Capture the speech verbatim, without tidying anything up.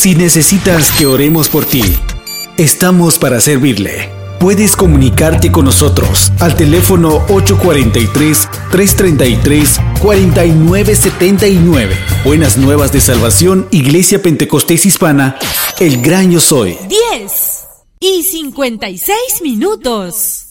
Si necesitas que oremos por ti, estamos para servirle. Puedes comunicarte con nosotros al teléfono ocho cuatro tres, tres tres tres, cuatro nueve siete nueve. Buenas Nuevas de Salvación, Iglesia Pentecostés Hispana, El Gran Yo Soy. diez y cincuenta y seis minutos.